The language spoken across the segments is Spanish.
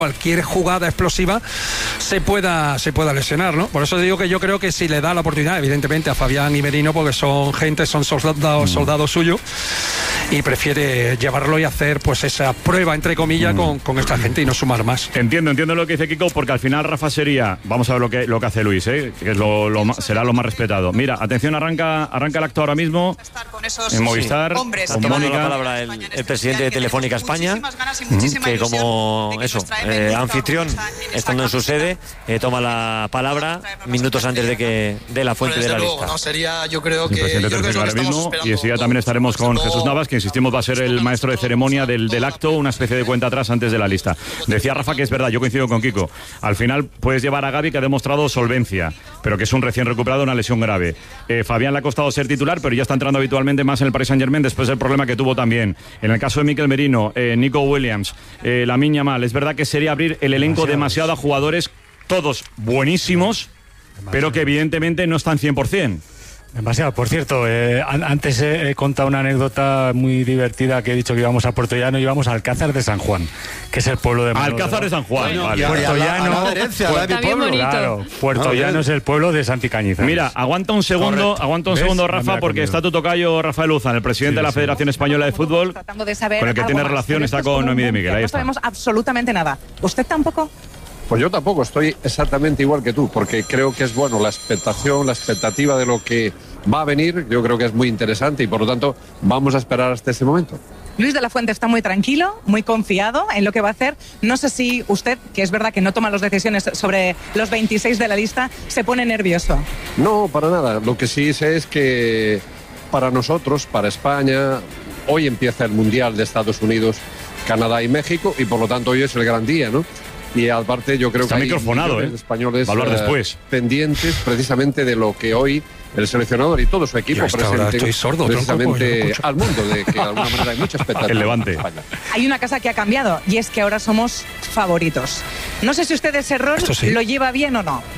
cualquier jugada explosiva se pueda lesionar, ¿no? Por eso digo que yo creo que si le da la oportunidad, evidentemente a Fabián y Merino, porque son soldados suyos, y prefiere llevarlo y hacer pues esa prueba entre comillas con esta gente y no sumar más. Entiendo lo que dice Kiko, porque al final Rafa sería, vamos a ver lo que hace Luis, que es será lo más respetado. Mira, atención, arranca el acto ahora mismo en Movistar. Ha tomado la palabra el presidente de Telefónica España, que como anfitrión, estando en su sede, toma la palabra minutos antes de que dé la fuente de la lista. No, sería, yo creo que... El presidente Telefónica ahora mismo, y enseguida también estaremos con Jesús Navas, que insistimos va a ser el maestro de ceremonia del acto, una especie de cuenta atrás antes de la lista. Decía Rafa que es verdad, yo coincido con Kiko, al final puedes llevar a Gavi, que ha demostrado solvencia, pero que es un recién recuperado de una lesión grave. Fabián le ha costado ser titular, pero ya está entrando habitualmente más en el Paris Saint-Germain después del problema que tuvo también. En el caso de Mikel Merino, Nico Williams, Lamine Yamal, es verdad que sería abrir el elenco demasiado a jugadores, todos buenísimos, pero que evidentemente no están 100%. Demasiado. Por cierto, antes he contado una anécdota muy divertida, que he dicho que íbamos a Puerto Llano y íbamos a Alcázar de San Juan, que es el pueblo de Alcázar de San Juan. Bueno, vale. Puerto Llano, claro, Puerto Llano es el pueblo de Santi Cañizares. Mira, aguanta un segundo, Rafa, porque está tu tocayo Rafael Luzán, el presidente de la Federación Española de Fútbol, con el que tiene relación, está con Noemí de Miguel. Ahí está. No sabemos absolutamente nada. ¿Usted tampoco? Pues yo tampoco, estoy exactamente igual que tú, porque creo que es bueno la expectación, la expectativa de lo que va a venir, yo creo que es muy interesante y por lo tanto vamos a esperar hasta ese momento. Luis de la Fuente está muy tranquilo, muy confiado en lo que va a hacer. No sé si usted, que es verdad que no toma las decisiones sobre los 26 de la lista, se pone nervioso. No, para nada. Lo que sí sé es que para nosotros, para España, hoy empieza el Mundial de Estados Unidos, Canadá y México y por lo tanto hoy es el gran día, ¿no? Y aparte yo creo está que hay microfonado, millones de españoles va a hablar después. Pendientes precisamente de lo que hoy el seleccionador y todo su equipo presenten precisamente al mundo, de que de alguna manera hay mucha expectativa. El Levante. Hay una cosa que ha cambiado y es que ahora somos favoritos. No sé si usted ese error lo lleva bien o no.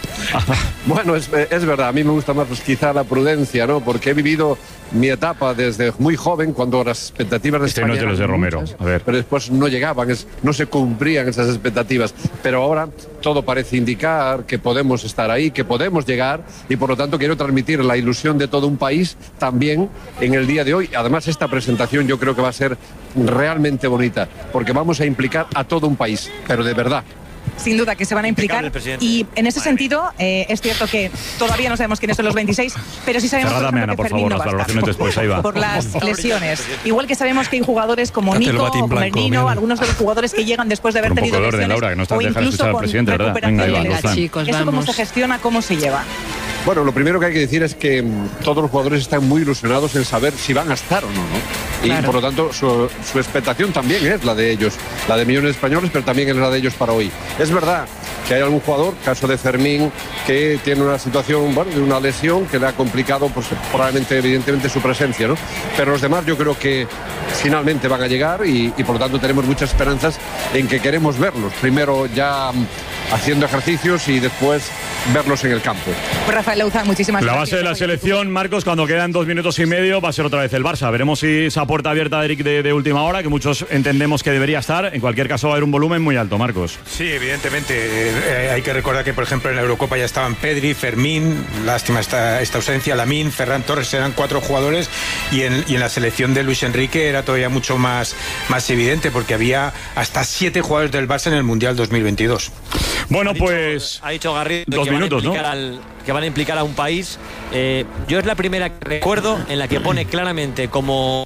Bueno, es verdad, a mí me gusta más pues, quizá la prudencia, ¿no? Porque he vivido mi etapa desde muy joven, cuando las expectativas de España no es de los de Romero, muchas, a ver. pero después no llegaban, no se cumplían esas expectativas. Pero ahora todo parece indicar que podemos estar ahí, que podemos llegar y por lo tanto quiero transmitir la ilusión de todo un país también en el día de hoy. Además, esta presentación yo creo que va a ser realmente bonita, porque vamos a implicar a todo un país, pero de verdad. Sin duda que se van a implicar y en ese sentido es cierto que todavía no sabemos quiénes son los 26, pero sí sabemos por ejemplo, que Fermín no va a estar después, ahí va. por las lesiones. Igual que sabemos que hay jugadores como Nico o Merino, algunos de los jugadores que llegan después de haber tenido lesiones, Laura, que no o incluso con recuperación de chicos, ¿eso cómo se gestiona, cómo se lleva? Bueno, lo primero que hay que decir es que todos los jugadores están muy ilusionados en saber si van a estar o no, ¿no? Y por lo tanto su expectación también es la de ellos, la de millones de españoles, pero también es la de ellos para hoy. Es verdad que hay algún jugador, caso de Fermín, que tiene una situación, bueno, de una lesión que le ha complicado, pues probablemente, evidentemente, su presencia, ¿no? Pero los demás yo creo que finalmente van a llegar y por lo tanto tenemos muchas esperanzas en que queremos verlos. Primero ya haciendo ejercicios y después verlos en el campo. Pues Rafael Luzán, muchísimas gracias. La base de la selección, Marcos, cuando quedan 2 minutos y medio, va a ser otra vez el Barça. Veremos si esa puerta abierta de Eric de última hora, que muchos entendemos que debería estar. En cualquier caso va a haber un volumen muy alto, Marcos. Sí, evidentemente. Hay que recordar que, por ejemplo, en la Eurocopa ya estaban Pedri, Fermín, lástima esta ausencia, Lamine, Ferran Torres, eran 4 jugadores y en la selección de Luis Enrique era todavía mucho más evidente, porque había hasta 7 jugadores del Barça en el Mundial 2022. Bueno, pues... Ha dicho Garrido 2 minutos, ¿no? Que van a implicar a un país. Yo es la primera que recuerdo en la que pone claramente como...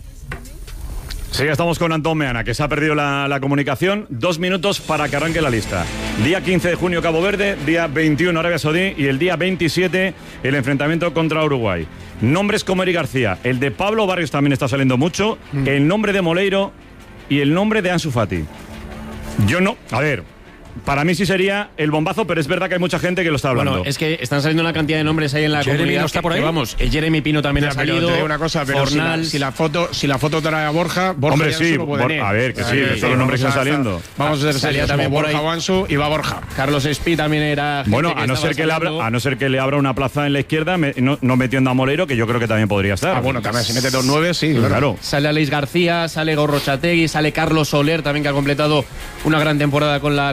Sí, estamos con Antón Meana, que se ha perdido la comunicación. 2 minutos para que arranque la lista. Día 15 de junio Cabo Verde, día 21 Arabia Saudí y el día 27 el enfrentamiento contra Uruguay. Nombres como Eric García, el de Pablo Barrios también está saliendo mucho, el nombre de Moleiro y el nombre de Ansu Fati. Yo no... A ver... para mí sí sería el bombazo, pero es verdad que hay mucha gente que lo está hablando. Bueno, es que están saliendo una cantidad de nombres ahí en la Jeremy comunidad. no está por ahí. Vamos, Jeremy Pino también ha salido. Pero te digo una cosa, pero si la foto trae a Borja hombre, ya sí, no puede ir. a ver, que sí, son los nombres que están saliendo. Vamos a ser salía serios, también por Borja ahí. Wansu y va Borja. Carlos Espí también era. Bueno, a no ser que le abra una plaza en la izquierda, no metiendo a Moleiro, que yo creo que también podría estar. Bueno, también si mete 2-9, sí, claro. Sale Aleix García, sale Gorrochategui, sale Carlos Soler, también que ha completado una gran temporada con la